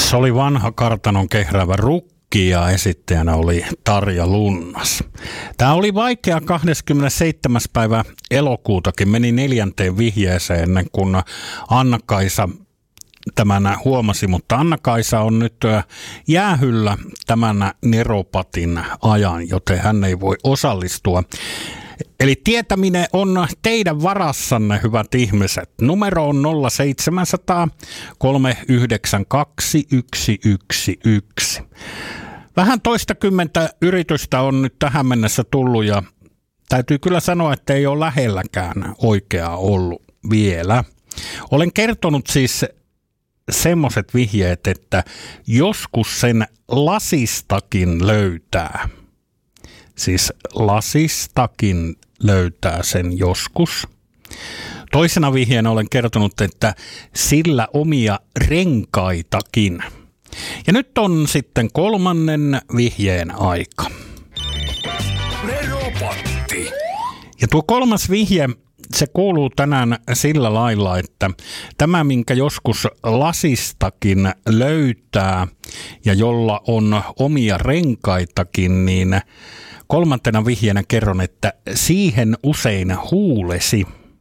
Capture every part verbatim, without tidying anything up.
Se oli vanha kartanon kehräävä rukki ja esittäjänä oli Tarja Lunnas. Tämä oli vaikea kahdeskymmenesseitsemäs päivä elokuutakin, meni neljänteen vihjeeseen ennen kuin Anna-Kaisa tämän huomasi, mutta Anna-Kaisa on nyt jäähyllä tämän Neropatin ajan, joten hän ei voi osallistua. Eli tietäminen on teidän varassanne, hyvät ihmiset. Numero on nolla seitsemän nolla nolla kolme yhdeksän kaksi yksi yksi yksi. Vähän toistakymmentä yritystä on nyt tähän mennessä tullut ja täytyy kyllä sanoa, että ei ole lähelläkään oikeaa ollut vielä. Olen kertonut siis semmoiset vihjeet, että joskus sen lasistakin löytää. Siis lasistakin löytää sen joskus. Toisena vihjeenä olen kertonut, että sillä omia renkaitakin. Ja nyt on sitten kolmannen vihjeen aika. Neropatti. Ja tuo kolmas vihje, se kuuluu tänään sillä lailla, että tämä, minkä joskus lasistakin löytää ja jolla on omia renkaitakin, niin kolmantena vihjeenä kerron, että siihen usein huulesi.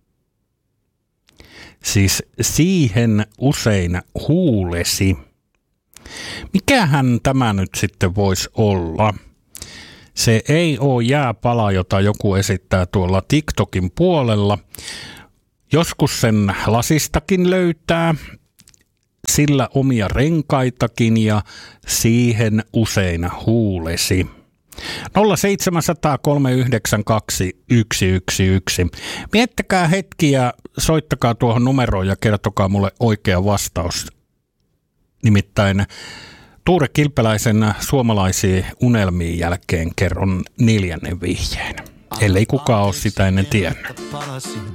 Siis siihen usein huulesi. Mikähän tämä nyt sitten voisi olla? Se ei ole jääpala, jota joku esittää tuolla TikTokin puolella. Joskus sen lasistakin löytää, sillä omia renkaitakin ja siihen usein huulesi. nolla seitsemän nolla nolla kolme yhdeksän kaksi yksi yksi yksi. Miettikää hetki ja soittakaa tuohon numeroon ja kertokaa mulle oikea vastaus. Nimittäin Tuure Kilpeläisen suomalaisiin unelmiin jälkeen kerron neljännen vihjeen, ellei kukaan ole sitä ennen tiennyt.